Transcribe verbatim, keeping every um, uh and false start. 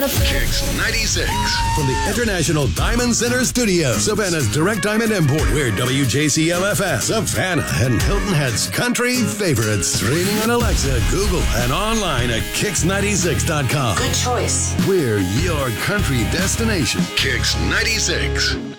Kicks ninety-six. From the International Diamond Center Studio, Savannah's Direct Diamond Import, we're W J C L F S, Savannah and Hilton Head's country favorites. Streaming on Alexa, Google, and online at kicks ninety-six dot com. Good choice. We're your country destination. Kicks ninety-six.